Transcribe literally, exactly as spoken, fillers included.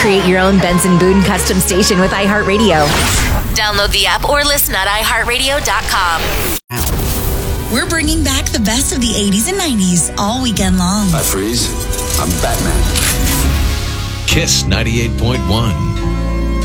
Create your own Benson Boone custom station with iHeartRadio. Download the app or listen at i heart radio dot com. We're bringing back the best of the eighties and nineties all weekend long. I freeze. I'm Batman. Kiss ninety-eight point one.